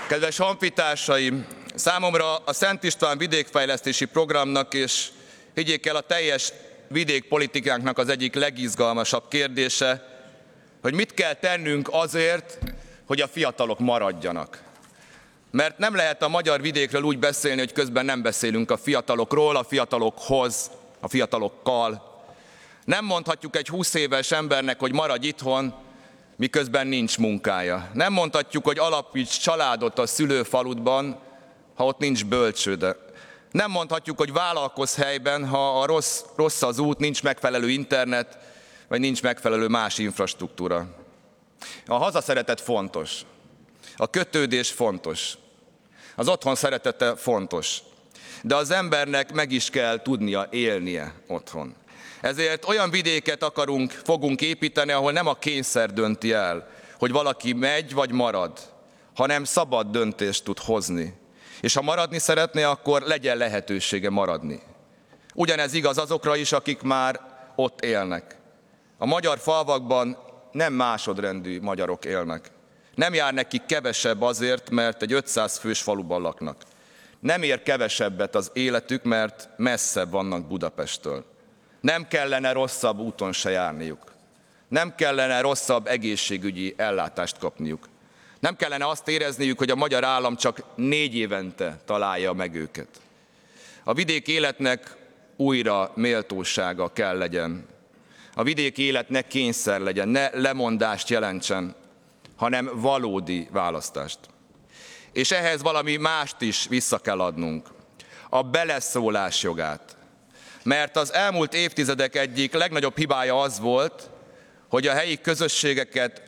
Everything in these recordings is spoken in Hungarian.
Kedves honfitársaim, számomra a Szent István vidékfejlesztési programnak és higgyék el a teljes vidékpolitikánknak az egyik legizgalmasabb kérdése, hogy mit kell tennünk azért, hogy a fiatalok maradjanak. Mert nem lehet a magyar vidékről úgy beszélni, hogy közben nem beszélünk a fiatalokról, a fiatalokhoz, a fiatalokkal. Nem mondhatjuk egy 20 éves embernek, hogy maradj itthon, miközben nincs munkája. Nem mondhatjuk, hogy alapíts családot a szülőfaludban, ha ott nincs bölcsőde. Nem mondhatjuk, hogy vállalkozz helyben, ha a rossz az út, nincs megfelelő internet, vagy nincs megfelelő más infrastruktúra. A hazaszeretet fontos. A kötődés fontos. Az otthon szeretete fontos. De az embernek meg is kell tudnia élnie otthon. Ezért olyan vidéket fogunk építeni, ahol nem a kényszer dönti el, hogy valaki megy vagy marad, hanem szabad döntést tud hozni. És ha maradni szeretné, akkor legyen lehetősége maradni. Ugyanez igaz azokra is, akik már ott élnek. A magyar falvakban nem másodrendű magyarok élnek. Nem jár nekik kevesebb azért, mert egy 500 fős faluban laknak. Nem ér kevesebbet az életük, mert messzebb vannak Budapesttől. Nem kellene rosszabb úton se járniuk. Nem kellene rosszabb egészségügyi ellátást kapniuk. Nem kellene azt érezniük, hogy a magyar állam csak 4 évente találja meg őket. A vidék életnek újra méltósága kell legyen. A vidéki életnek kényszer legyen, ne lemondást jelentsen, hanem valódi választást. És ehhez valami mást is vissza kell adnunk. A beleszólás jogát. Mert az elmúlt évtizedek egyik legnagyobb hibája az volt, hogy a helyi közösségeket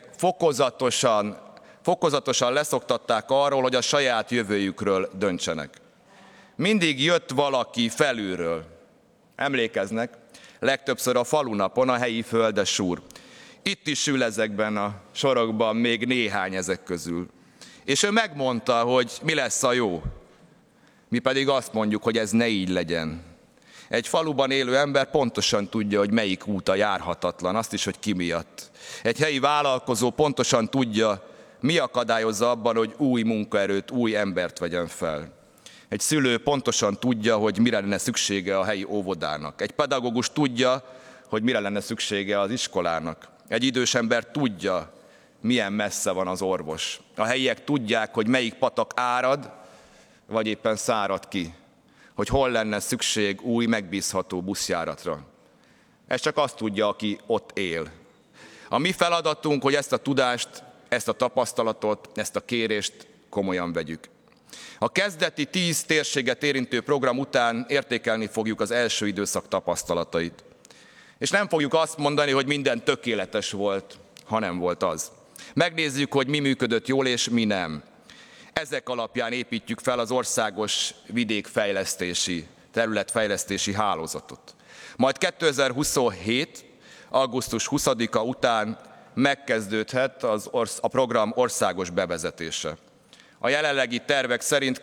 fokozatosan leszoktatták arról, hogy a saját jövőjükről döntsenek. Mindig jött valaki felülről. Emlékeznek, legtöbbször a falunapon a helyi földesúr. Itt is ül ezekben a sorokban még néhány ezek közül. És ő megmondta, hogy mi lesz a jó. Mi pedig azt mondjuk, hogy ez ne így legyen. Egy faluban élő ember pontosan tudja, hogy melyik út a járhatatlan, azt is, hogy ki miatt. Egy helyi vállalkozó pontosan tudja, mi akadályozza abban, hogy új munkaerőt, új embert vegyen fel. Egy szülő pontosan tudja, hogy mire lenne szüksége a helyi óvodának. Egy pedagógus tudja, hogy mire lenne szüksége az iskolának. Egy idős ember tudja, milyen messze van az orvos. A helyiek tudják, hogy melyik patak árad, vagy éppen szárad ki. Hogy hol lenne szükség új, megbízható buszjáratra. Ez csak azt tudja, aki ott él. A mi feladatunk, hogy ezt a tudást, ezt a tapasztalatot, ezt a kérést komolyan vegyük. A kezdeti 10 térséget érintő program után értékelni fogjuk az első időszak tapasztalatait. És nem fogjuk azt mondani, hogy minden tökéletes volt, ha nem volt az. Megnézzük, hogy mi működött jól és mi nem. Ezek alapján építjük fel az országos vidékfejlesztési, területfejlesztési hálózatot. Majd 2027. augusztus 20-a után megkezdődhet a program országos bevezetése. A jelenlegi tervek szerint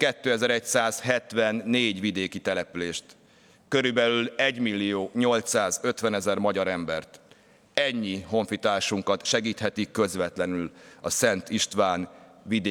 2174 vidéki települést, körülbelül 1.850.000 magyar embert. Ennyi honfitársunkat segítheti közvetlenül a Szent István vidék